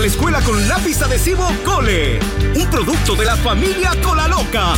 la escuela con lápiz adhesivo Cole, un producto de la familia Cola Loca.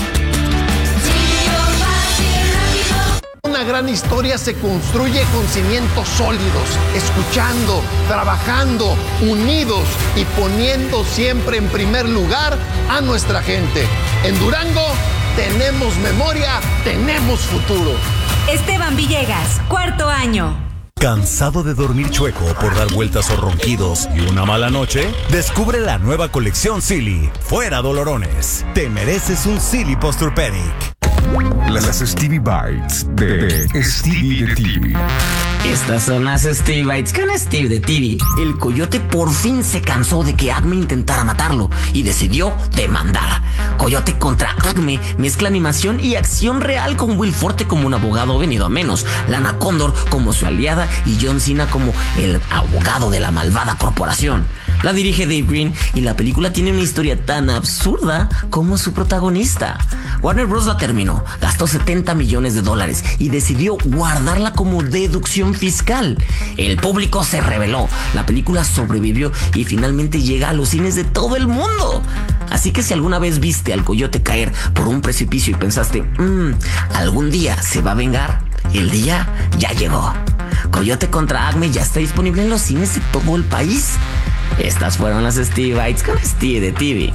Una gran historia se construye con cimientos sólidos, escuchando, trabajando, unidos y poniendo siempre en primer lugar a nuestra gente. En Durango tenemos memoria, tenemos futuro. Esteban Villegas, 4º año. ¿Cansado de dormir chueco por dar vueltas o ronquidos y una mala noche? Descubre la nueva colección Silly. Fuera dolorones. Te mereces un Silly Posturepedic. Las Stevie Bites de Stevie de TV. Estas son las Stevie Bites con Steve de TV. El coyote por fin se cansó de que Acme intentara matarlo y decidió demandar. Coyote contra Acme mezcla animación y acción real, con Will Forte como un abogado venido a menos, Lana Condor como su aliada y John Cena como el abogado de la malvada corporación. La dirige Dave Green y la película tiene una historia tan absurda como su protagonista. Warner Bros. La terminó, gastó $70 millones y decidió guardarla como deducción fiscal. El público se rebeló, la película sobrevivió y finalmente llega a los cines de todo el mundo. Así que si alguna vez viste al coyote caer por un precipicio y pensaste, algún día se va a vengar, el día ya llegó. Coyote contra Acme ya está disponible en los cines de todo el país. Estas fueron las Stevie Bites con Steve de TV.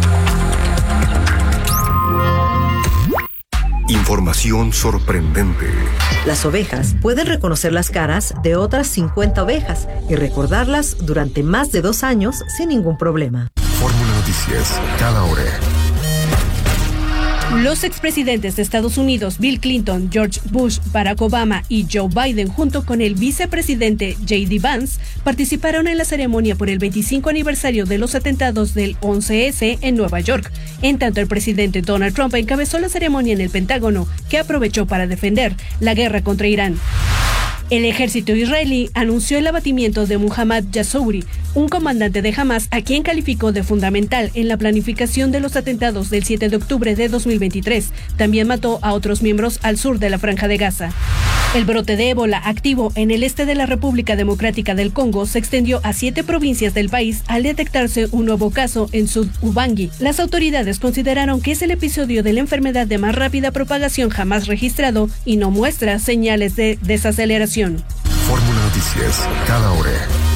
Información sorprendente. Las ovejas pueden reconocer las caras de otras 50 ovejas y recordarlas durante más de 2 años sin ningún problema. Fórmula Noticias, cada hora. Los expresidentes de Estados Unidos, Bill Clinton, George Bush, Barack Obama y Joe Biden, junto con el vicepresidente J.D. Vance, participaron en la ceremonia por el 25 aniversario de los atentados del 11S en Nueva York. En tanto, el presidente Donald Trump encabezó la ceremonia en el Pentágono, que aprovechó para defender la guerra contra Irán. El ejército israelí anunció el abatimiento de Muhammad Yassouri, un comandante de Hamas a quien calificó de fundamental en la planificación de los atentados del 7 de octubre de 2023. También mató a otros miembros al sur de la Franja de Gaza. El brote de ébola activo en el este de la República Democrática del Congo se extendió a 7 provincias del país al detectarse un nuevo caso en Sud-Ubangi. Las autoridades consideraron que es el episodio de la enfermedad de más rápida propagación jamás registrado y no muestra señales de desaceleración. Fórmula Noticias, cada hora.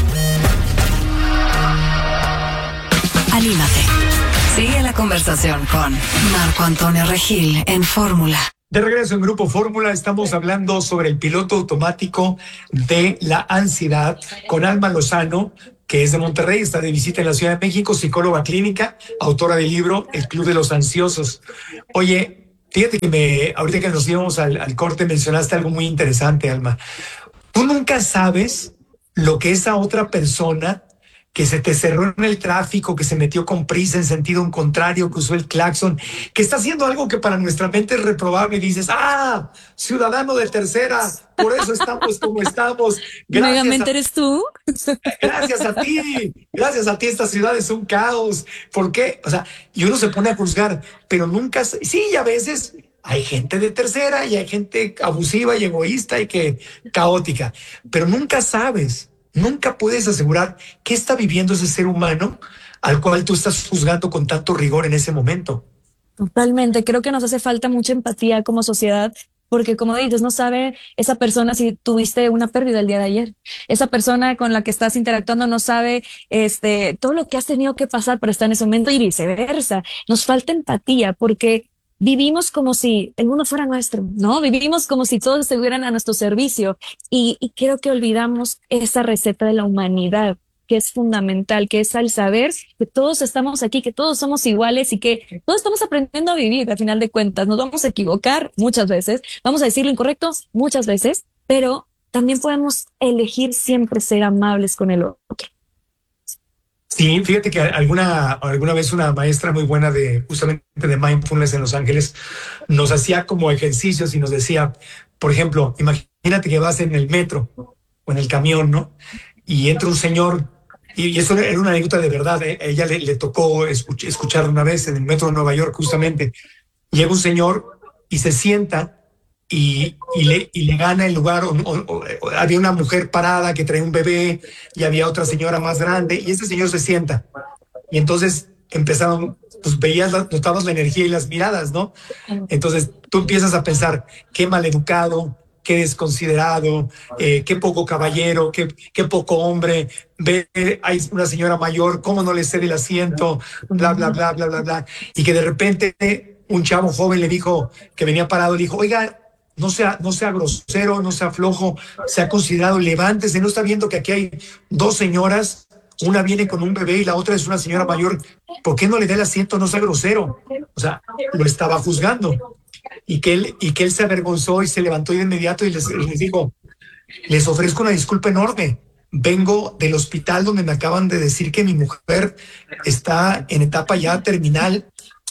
Anímate. Sigue la conversación con Marco Antonio Regil en Fórmula. De regreso en Grupo Fórmula, estamos hablando sobre el piloto automático de la ansiedad con Alma Lozano, que es de Monterrey, está de visita en la Ciudad de México, psicóloga clínica, autora del libro El Club de los Ansiosos. Oye, fíjate que ahorita que nos íbamos al corte mencionaste algo muy interesante, Alma. Tú nunca sabes lo que esa otra persona que se te cerró en el tráfico, que se metió con prisa en sentido contrario, que usó el claxon, que está haciendo algo que para nuestra mente es reprobable, y dices, ciudadano de tercera, por eso estamos como estamos. ¿Megamente eres tú? Gracias a ti esta ciudad es un caos. ¿Por qué? O sea, y uno se pone a juzgar, pero nunca, sí, y a veces hay gente de tercera y hay gente abusiva y egoísta y caótica, pero nunca sabes. Nunca puedes asegurar qué está viviendo ese ser humano al cual tú estás juzgando con tanto rigor en ese momento. Totalmente, creo que nos hace falta mucha empatía como sociedad, porque como dices, no sabe esa persona si tuviste una pérdida el día de ayer. Esa persona con la que estás interactuando no sabe todo lo que has tenido que pasar para estar en ese momento y viceversa. Nos falta empatía porque vivimos como si el mundo fuera nuestro, ¿no? Vivimos como si todos estuvieran a nuestro servicio y creo que olvidamos esa receta de la humanidad que es fundamental, que es al saber que todos estamos aquí, que todos somos iguales y que todos estamos aprendiendo a vivir. Al final de cuentas, nos vamos a equivocar muchas veces, vamos a decir lo incorrecto muchas veces, pero también podemos elegir siempre ser amables con el otro. Sí, fíjate que alguna vez una maestra muy buena justamente de mindfulness en Los Ángeles nos hacía como ejercicios y nos decía, por ejemplo, imagínate que vas en el metro o en el camión, ¿no? Y entra un señor, y eso era una anécdota de verdad, ¿eh? A ella le tocó escuchar una vez en el metro de Nueva York justamente. Llega un señor y se sienta y le gana el lugar. Había una mujer parada que traía un bebé y había otra señora más grande y ese señor se sienta. Y entonces empezaron, pues notabas la energía y las miradas, ¿no? Entonces tú empiezas a pensar, qué maleducado, qué desconsiderado, qué poco caballero, qué poco hombre. Ve, hay una señora mayor, cómo no le cede el asiento, bla, bla, bla, bla, bla, bla. Y que de repente un chavo joven le dijo, que venía parado, le dijo, oiga, no sea grosero, no sea flojo, sea considerado, levántese, no está viendo que aquí hay dos señoras, una viene con un bebé y la otra es una señora mayor, ¿por qué no le da el asiento? No sea grosero. O sea, lo estaba juzgando. Y que él se avergonzó y se levantó de inmediato y les dijo, les ofrezco una disculpa enorme. Vengo del hospital donde me acaban de decir que mi mujer está en etapa ya terminal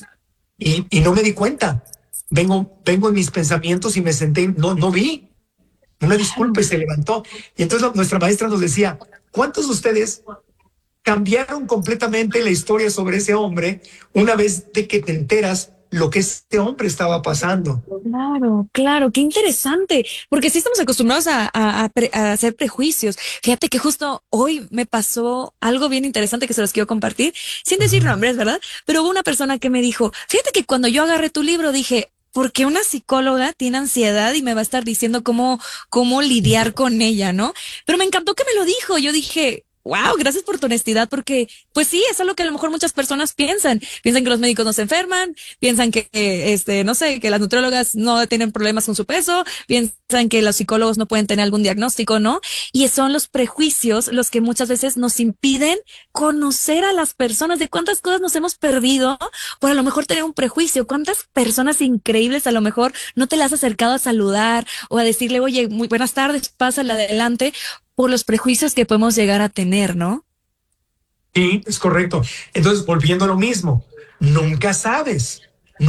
y no me di cuenta. Vengo en mis pensamientos y me senté, no vi. Una disculpa y se levantó. Y entonces nuestra maestra nos decía, ¿cuántos de ustedes cambiaron completamente la historia sobre ese hombre una vez de que te enteras lo que este hombre estaba pasando? Claro, qué interesante, porque sí estamos acostumbrados a hacer prejuicios. Fíjate que justo hoy me pasó algo bien interesante que se los quiero compartir, sin decir nombres, ¿verdad? Pero hubo una persona que me dijo, fíjate que cuando yo agarré tu libro dije, ¿por qué una psicóloga tiene ansiedad y me va a estar diciendo cómo lidiar con ella, ¿no? Pero me encantó que me lo dijo. Yo dije, wow, gracias por tu honestidad, porque pues sí, es algo que a lo mejor muchas personas piensan que los médicos no se enferman, piensan que no sé, que las nutriólogas no tienen problemas con su peso, piensan que los psicólogos no pueden tener algún diagnóstico, ¿no? Y son los prejuicios los que muchas veces nos impiden conocer a las personas, de cuántas cosas nos hemos perdido por a lo mejor tener un prejuicio, cuántas personas increíbles a lo mejor no te las has acercado a saludar o a decirle, oye, muy buenas tardes, pásale adelante, por los prejuicios que podemos llegar a tener, ¿no? Sí, es correcto. Entonces, volviendo a lo mismo, nunca sabes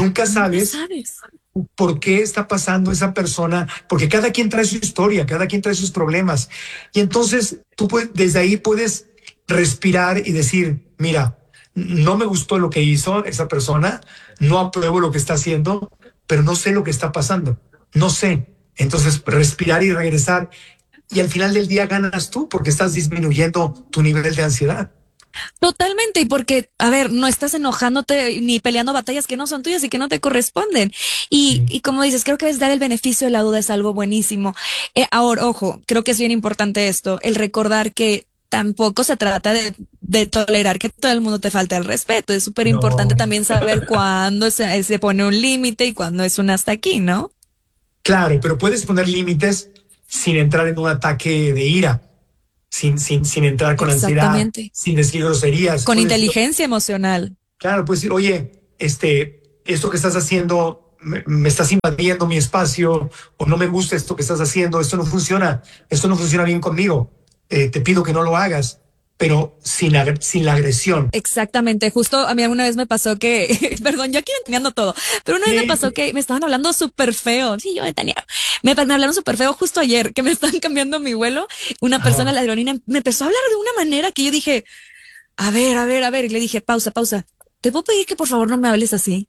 por qué está pasando esa persona, porque cada quien trae su historia, cada quien trae sus problemas. Y entonces tú desde ahí puedes respirar y decir, mira, no me gustó lo que hizo esa persona, no apruebo lo que está haciendo, pero no sé lo que está pasando, no sé. Entonces, respirar y regresar. Y al final del día ganas tú porque estás disminuyendo tu nivel de ansiedad. Totalmente, y porque, a ver, no estás enojándote ni peleando batallas que no son tuyas y que no te corresponden. Y como dices, creo que es dar el beneficio de la duda es algo buenísimo. Ahora, ojo, creo que es bien importante esto, el recordar que tampoco se trata de tolerar que todo el mundo te falte el respeto. Es súper importante también saber cuándo se pone un límite y cuándo es un hasta aquí, ¿no? Claro, pero puedes poner límites sin entrar en un ataque de ira, sin entrar con ansiedad, sin decir groserías. Con inteligencia emocional. Claro, pues decir, oye, esto que estás haciendo, me estás invadiendo mi espacio, o no me gusta esto que estás haciendo, esto no funciona bien conmigo, te pido que no lo hagas. Pero sin la agresión. Exactamente. Justo a mí alguna vez me pasó que, perdón, yo aquí entendiendo todo, pero una vez me pasó que me estaban hablando súper feo. Sí, yo tenía, me hablaron súper feo justo ayer, que me estaban cambiando mi vuelo. Una persona, la aerolínea, me empezó a hablar de una manera que yo dije, a ver, y le dije, pausa. ¿Te puedo pedir que por favor no me hables así?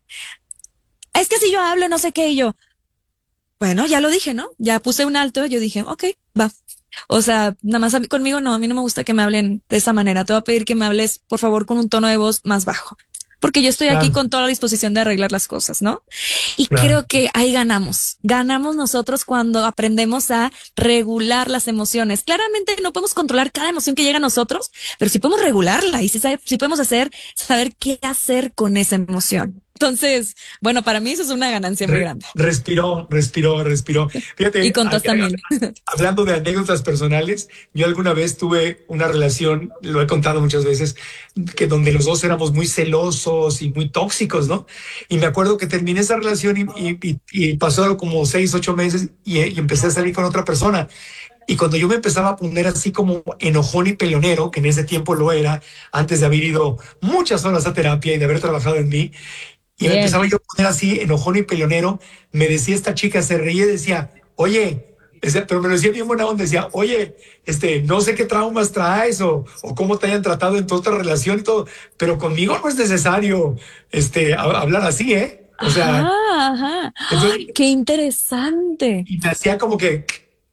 Es que si yo hablo, no sé qué, y yo, bueno, ya lo dije, ¿no? Ya puse un alto, yo dije, ok, va. O sea, nada más conmigo no, a mí no me gusta que me hablen de esa manera. Te voy a pedir que me hables, por favor, con un tono de voz más bajo. Porque yo estoy aquí con toda la disposición de arreglar las cosas, ¿no? Y creo que ahí ganamos. Ganamos nosotros cuando aprendemos a regular las emociones. Claramente no podemos controlar cada emoción que llega a nosotros, pero sí podemos regularla y sí podemos saber qué hacer con esa emoción. Entonces, bueno, para mí eso es una ganancia muy grande. Respiró. Fíjate, y contás también. Hablando de anécdotas personales, yo alguna vez tuve una relación, lo he contado muchas veces, que donde los dos éramos muy celosos y muy tóxicos, ¿no? Y me acuerdo que terminé esa relación y pasó como 6-8 meses y empecé a salir con otra persona. Y cuando yo me empezaba a poner así como enojón y peleonero, que en ese tiempo lo era, antes de haber ido muchas horas a terapia y de haber trabajado en mí, y me empezaba yo a poner así enojón y peleonero, me decía esta chica, se reía y decía, oye, pero me lo decía bien buena onda, decía, oye, no sé qué traumas traes o cómo te hayan tratado en tu otra relación y todo, pero conmigo no es necesario hablar así, ¿eh? O sea, ajá. entonces, ¡Ay, qué interesante! y me hacía como que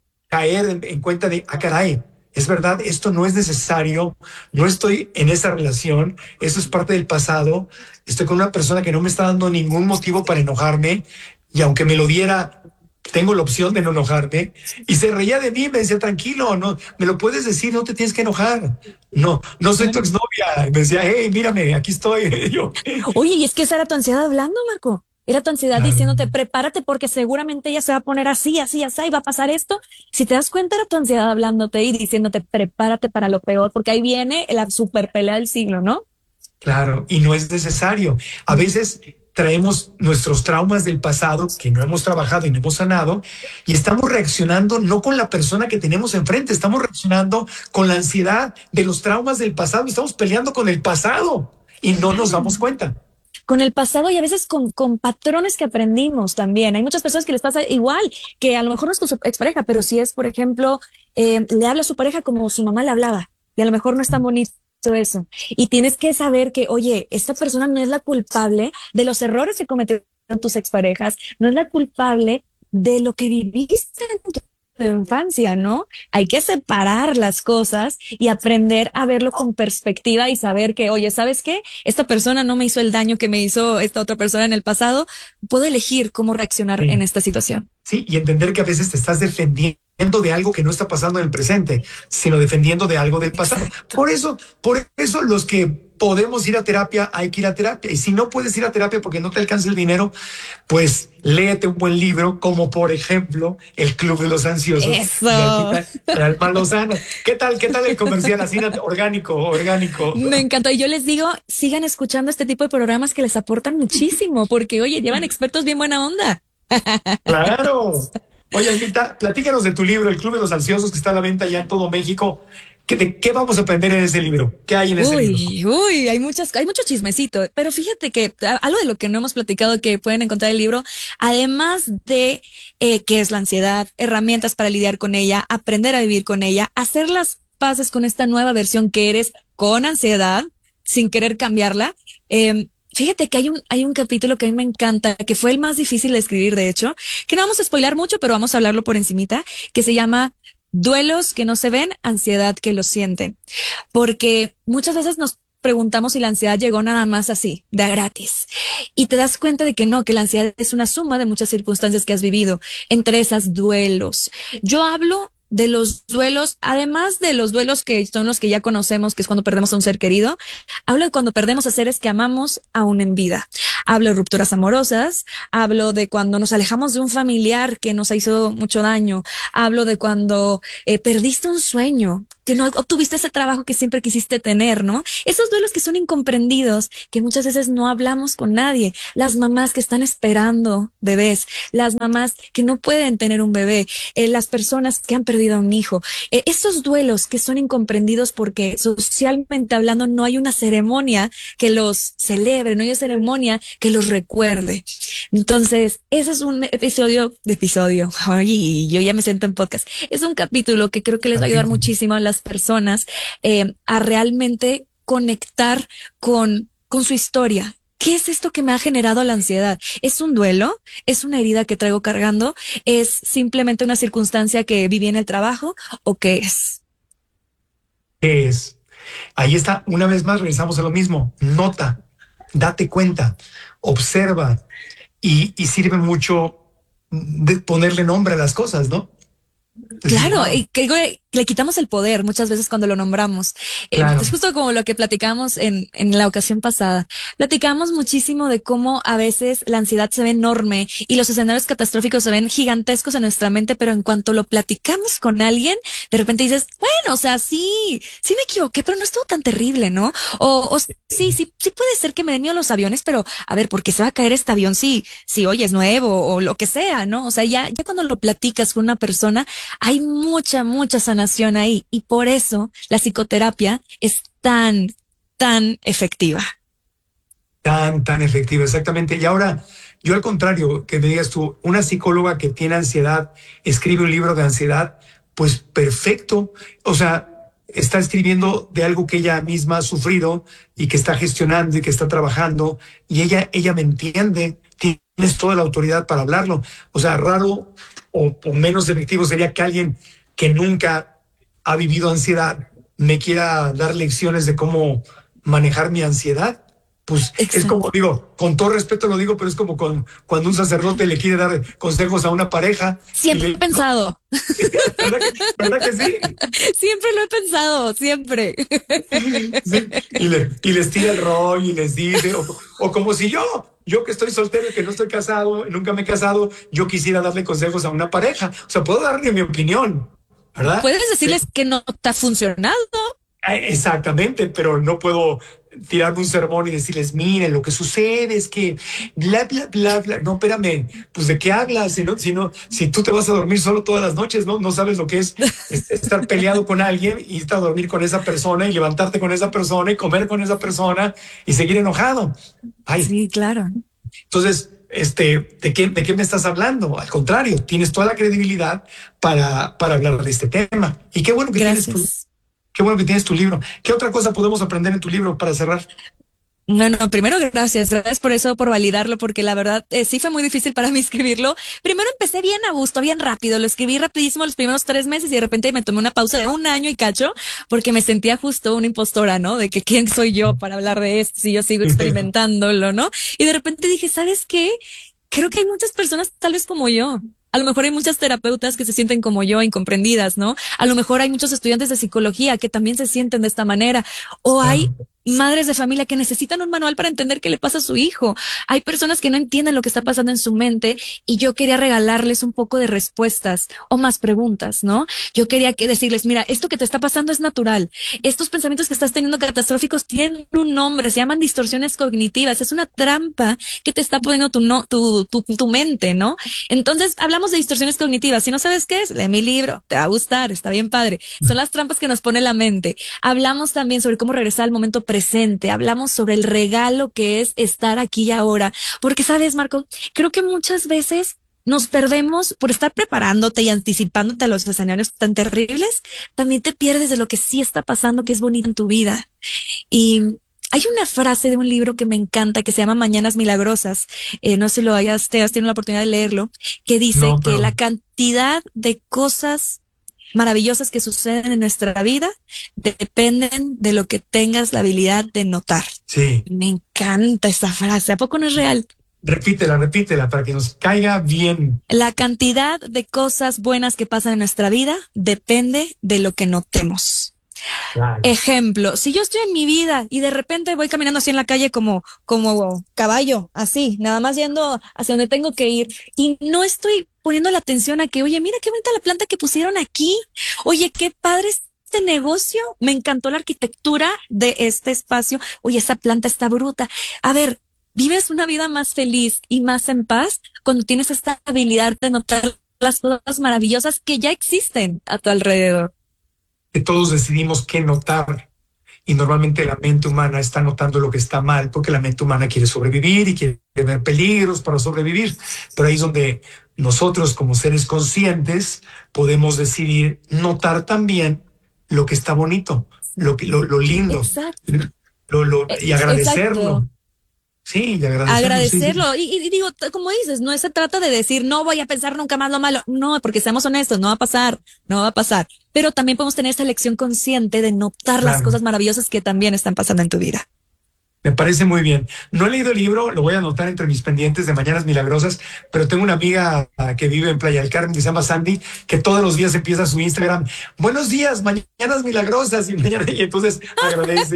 caer en cuenta de, caray, es verdad, esto no es necesario, no estoy en esa relación, eso es parte del pasado, estoy con una persona que no me está dando ningún motivo para enojarme, y aunque me lo diera, tengo la opción de no enojarme, y se reía de mí, me decía, tranquilo, no, me lo puedes decir, no te tienes que enojar, no soy tu exnovia, me decía, hey, mírame, aquí estoy. Yo, Oye, y es que esa era tu ansiedad hablando, Marco. Era tu ansiedad claro. diciéndote, prepárate porque seguramente ella se va a poner así, así, así, y va a pasar esto. Si te das cuenta, era tu ansiedad hablándote y diciéndote, prepárate para lo peor, porque ahí viene la super pelea del siglo, ¿no? Claro, y no es necesario. A veces traemos nuestros traumas del pasado que no hemos trabajado y no hemos sanado y estamos reaccionando no con la persona que tenemos enfrente, estamos reaccionando con la ansiedad de los traumas del pasado y estamos peleando con el pasado y no nos damos cuenta. Con el pasado y a veces con patrones que aprendimos también. Hay muchas personas que les pasa igual, que a lo mejor no es con su expareja, pero si es, por ejemplo, le habla a su pareja como su mamá le hablaba y a lo mejor no es tan bonito eso. Y tienes que saber que, oye, esta persona no es la culpable de los errores que cometieron tus exparejas, no es la culpable de lo que viviste en tu infancia, ¿no? Hay que separar las cosas y aprender a verlo con perspectiva y saber que, oye, ¿sabes qué? Esta persona no me hizo el daño que me hizo esta otra persona en el pasado. Puedo elegir cómo reaccionar en esta situación. Sí, y entender que a veces te estás defendiendo de algo que no está pasando en el presente, sino defendiendo de algo del pasado. Por eso los que podemos ir a terapia, hay que ir a terapia. Y si no puedes ir a terapia porque no te alcanza el dinero, pues léete un buen libro, como por ejemplo El Club de los Ansiosos. Eso. De Alma Lozano. ¿Qué tal el comercial? Así orgánico. Me encantó. Y yo les digo, sigan escuchando este tipo de programas que les aportan muchísimo, porque, oye, llevan expertos bien buena onda. Claro. Oye, Anita, platícanos de tu libro, El Club de los Ansiosos, que está a la venta ya en todo México. ¿De qué vamos a aprender en ese libro? ¿Qué hay en ese libro? Uy, hay mucho chismecito, pero fíjate que algo de lo que no hemos platicado que pueden encontrar en el libro, además de qué es la ansiedad, herramientas para lidiar con ella, aprender a vivir con ella, hacer las paces con esta nueva versión que eres con ansiedad, sin querer cambiarla. Fíjate que hay un capítulo que a mí me encanta, que fue el más difícil de escribir, de hecho, que no vamos a spoilar mucho, pero vamos a hablarlo por encimita, que se llama Duelos que no se ven, ansiedad que lo sienten. Porque muchas veces nos preguntamos si la ansiedad llegó nada más así, de a gratis. Y te das cuenta de que no, que la ansiedad es una suma de muchas circunstancias que has vivido, entre esas duelos. Yo hablo de los duelos, además de los duelos que son los que ya conocemos, que es cuando perdemos a un ser querido, hablo de cuando perdemos a seres que amamos aún en vida. Hablo de rupturas amorosas, hablo de cuando nos alejamos de un familiar que nos hizo mucho daño, hablo de cuando perdiste un sueño, que no obtuviste ese trabajo que siempre quisiste tener, ¿no? Esos duelos que son incomprendidos, que muchas veces no hablamos con nadie. Las mamás que están esperando bebés, las mamás que no pueden tener un bebé, las personas que han perdido a un hijo. Esos duelos que son incomprendidos porque socialmente hablando no hay una ceremonia que los celebre, no hay una ceremonia que los recuerde. Entonces, ese es un episodio. Ay, yo ya me siento en podcast. Es un capítulo que creo que les va a ayudar muchísimo a las personas a realmente conectar con su historia. ¿Qué es esto que me ha generado la ansiedad? ¿Es un duelo? ¿Es una herida que traigo cargando? ¿Es simplemente una circunstancia que viví en el trabajo? ¿O qué es? ¿Qué es? Ahí está, una vez más regresamos a lo mismo. Nota, date cuenta, observa y sirve mucho de ponerle nombre a las cosas, ¿no? Claro, y que le quitamos el poder muchas veces cuando lo nombramos. Claro. Es justo como lo que platicamos en la ocasión pasada. Platicamos muchísimo de cómo a veces la ansiedad se ve enorme y los escenarios catastróficos se ven gigantescos en nuestra mente, pero en cuanto lo platicamos con alguien, de repente dices, bueno, o sea, sí me equivoqué, pero no estuvo tan terrible, ¿no? O sí puede ser que me den miedo los aviones, pero a ver, ¿por qué se va a caer este avión si oye, es nuevo o lo que sea, ¿no? O sea, ya cuando lo platicas con una persona, hay mucha sanación ahí, y por eso la psicoterapia es tan efectiva. Tan efectiva, exactamente. Y ahora, yo al contrario, que me digas tú, una psicóloga que tiene ansiedad, escribe un libro de ansiedad, pues perfecto. O sea, está escribiendo de algo que ella misma ha sufrido y que está gestionando y que está trabajando, y ella me entiende, tiene tienes toda la autoridad para hablarlo. O sea, raro o menos efectivo sería que alguien que nunca ha vivido ansiedad me quiera dar lecciones de cómo manejar mi ansiedad. Pues es como, digo, con todo respeto lo digo, pero es como cuando un sacerdote le quiere dar consejos a una pareja. Siempre he pensado. ¿Verdad que sí? Siempre lo he pensado, siempre. Sí, y les tira el rol y les dice, o como si yo que estoy soltero y que no estoy casado, nunca me he casado, yo quisiera darle consejos a una pareja. O sea, puedo darle mi opinión, ¿verdad? Puedes decirles que no te ha funcionado. Exactamente, pero no puedo tirarme un sermón y decirles, miren, lo que sucede es que bla, bla, bla, bla. No, espérame, pues ¿de qué hablas? Si tú te vas a dormir solo todas las noches, no sabes lo que es estar peleado con alguien y estar a dormir con esa persona y levantarte con esa persona y comer con esa persona y seguir enojado. Ay. Sí, claro. Entonces, ¿de qué me estás hablando? Al contrario, tienes toda la credibilidad para hablar de este tema. Y qué bueno que Qué bueno que tienes tu libro. ¿Qué otra cosa podemos aprender en tu libro para cerrar? No, primero gracias por eso, por validarlo, porque la verdad sí fue muy difícil para mí escribirlo. Primero empecé bien a gusto, bien rápido, lo escribí rapidísimo los primeros 3 meses y de repente me tomé una pausa de 1 año y cacho, porque me sentía justo una impostora, ¿no? De que quién soy yo para hablar de esto si yo sigo experimentándolo, ¿no? Y de repente dije, ¿sabes qué? Creo que hay muchas personas tal vez como yo. A lo mejor hay muchas terapeutas que se sienten como yo, incomprendidas, ¿no? A lo mejor hay muchos estudiantes de psicología que también se sienten de esta manera. O hay madres de familia que necesitan un manual para entender qué le pasa a su hijo. Hay personas que no entienden lo que está pasando en su mente y yo quería regalarles un poco de respuestas o más preguntas, ¿no? Yo quería decirles, mira, esto que te está pasando es natural. Estos pensamientos que estás teniendo catastróficos tienen un nombre, se llaman distorsiones cognitivas. Es una trampa que te está poniendo tu mente, ¿no? Entonces, hablamos de distorsiones cognitivas. Si no sabes qué es, lee mi libro, te va a gustar, está bien padre. Son las trampas que nos pone la mente. Hablamos también sobre cómo regresar al momento presente. Hablamos sobre el regalo que es estar aquí y ahora. Porque, ¿sabes, Marco? Creo que muchas veces nos perdemos por estar preparándote y anticipándote a los escenarios tan terribles. También te pierdes de lo que sí está pasando, que es bonito en tu vida. Y hay una frase de un libro que me encanta que se llama Mañanas Milagrosas. No sé si te has tenido la oportunidad de leerlo, que dice que la cantidad de cosas maravillosas que suceden en nuestra vida dependen de lo que tengas la habilidad de notar. Sí. Me encanta esa frase. ¿A poco no es real? Repítela para que nos caiga bien. La cantidad de cosas buenas que pasan en nuestra vida depende de lo que notemos. Claro. Ejemplo, si yo estoy en mi vida y de repente voy caminando así en la calle como caballo, así, nada más yendo hacia donde tengo que ir y no estoy poniendo la atención a que, oye, mira qué bonita la planta que pusieron aquí, oye, qué padre este negocio, me encantó la arquitectura de este espacio, oye, esa planta está bruta. A ver, vives una vida más feliz y más en paz cuando tienes esta habilidad de notar las cosas maravillosas que ya existen a tu alrededor. Que todos decidimos qué notar y normalmente la mente humana está notando lo que está mal porque la mente humana quiere sobrevivir y quiere ver peligros para sobrevivir, pero ahí es donde nosotros como seres conscientes podemos decidir notar también lo que está bonito, lo lindo. Exacto. Y agradecerlo. Exacto. Sí, y agradecerlo. Sí. Y digo, como dices, no se trata de decir, no voy a pensar nunca más lo malo. No, porque seamos honestos, no va a pasar. Pero también podemos tener esa elección consciente de notar las cosas maravillosas que también están pasando en tu vida. Me parece muy bien. No he leído el libro, lo voy a anotar entre mis pendientes de Mañanas Milagrosas, pero tengo una amiga que vive en Playa del Carmen, que se llama Sandy, que todos los días empieza su Instagram. Buenos días, Mañanas Milagrosas. Y entonces agradece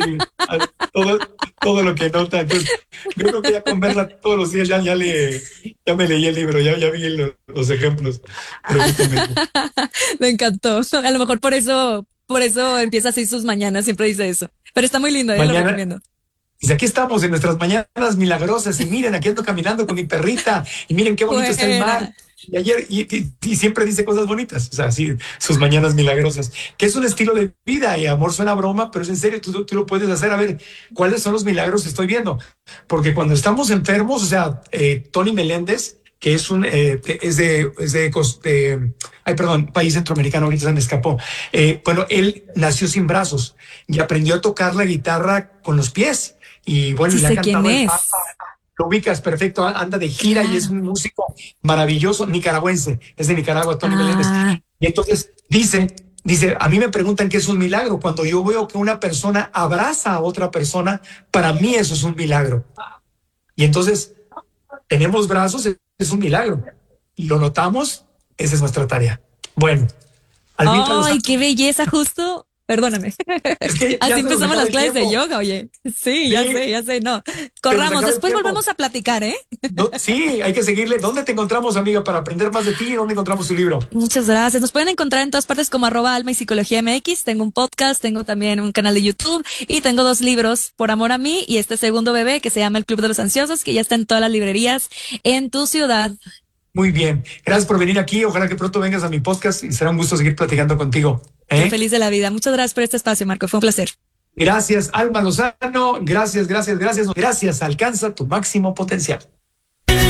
todo lo que nota. Entonces, yo creo que ya con verla todos los días ya me leí el libro, ya vi los ejemplos. Me encantó. A lo mejor por eso empieza así sus mañanas, siempre dice eso. Pero está muy lindo, lo recomiendo. Dice, aquí estamos en nuestras mañanas milagrosas y miren, aquí ando caminando con mi perrita y miren qué bonito está el mar. Y ayer, y siempre dice cosas bonitas, o sea, sí, sus mañanas milagrosas, que es un estilo de vida y amor suena broma, pero es en serio, tú lo puedes hacer. A ver, ¿cuáles son los milagros que estoy viendo? Porque cuando estamos enfermos, o sea, Tony Meléndez, que es país centroamericano, ahorita se me escapó. Bueno, él nació sin brazos y aprendió a tocar la guitarra con los pies. Y bueno, sí, le ha cantado el Papa. Lo ubicas perfecto, anda de gira y es un músico maravilloso, nicaragüense, es de Nicaragua, Tony Meléndez. Y entonces dice, a mí me preguntan qué es un milagro. Cuando yo veo que una persona abraza a otra persona, para mí eso es un milagro. Y entonces, tenemos brazos, es un milagro. Lo notamos, esa es nuestra tarea. Bueno. ¡Ay, qué belleza! Justo, perdóname. Es que así empezamos las clases de yoga, oye. Sí, ya sé, no. Corramos, después volvemos a platicar, ¿eh? No, sí, hay que seguirle. ¿Dónde te encontramos, amiga, para aprender más de ti? ¿Y dónde encontramos tu libro? Muchas gracias. Nos pueden encontrar en todas partes como @alma y psicología MX. Tengo un podcast, tengo también un canal de YouTube y tengo 2 libros, Por amor a mí y este segundo bebé que se llama El Club de los Ansiosos, que ya está en todas las librerías en tu ciudad. Muy bien. Gracias por venir aquí. Ojalá que pronto vengas a mi podcast y será un gusto seguir platicando contigo. Estoy feliz de la vida. Muchas gracias por este espacio, Marco. Fue un placer. Gracias, Alma Lozano. Gracias. Alcanza tu máximo potencial.